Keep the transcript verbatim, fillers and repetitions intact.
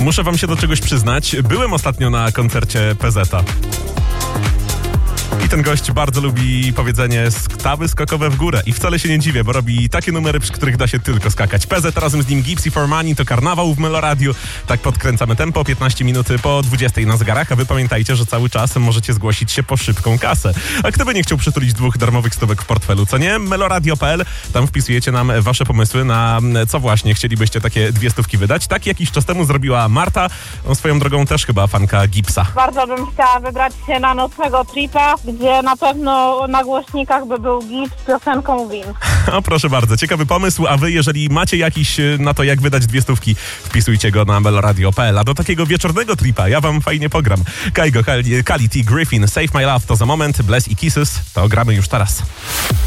Muszę wam się do czegoś przyznać. Byłem ostatnio na koncercie P Z a. I ten gość bardzo lubi powiedzenie sktawy skokowe w górę. I wcale się nie dziwię, bo robi takie numery, przy których da się tylko skakać. P Z, razem z nim Gypsy for Money, to karnawał w Meloradiu. Tak podkręcamy tempo, piętnaście minut po dwudziestej na zegarach, a wy pamiętajcie, że cały czas możecie zgłosić się po szybką kasę. A kto by nie chciał przytulić dwóch darmowych stówek w portfelu, co nie? meloradio kropka p l, tam wpisujecie nam wasze pomysły na co właśnie chcielibyście takie dwie stówki wydać. Tak jakiś czas temu zrobiła Marta, on swoją drogą też chyba fanka Gipsa. Bardzo bym chciała wybrać się na nocnego tripa, gdzie na pewno na głośnikach by był Gips z piosenką Win. O, proszę bardzo, ciekawy pomysł, a wy, jeżeli macie jakiś na to, jak wydać dwie stówki, wpisujcie go na meloradio kropka p l. A do takiego wieczornego tripa ja wam fajnie pogram. Kaigo, Kali, Kali T. Griffin, Save My Love to za moment, Bless i Kisses to gramy już teraz.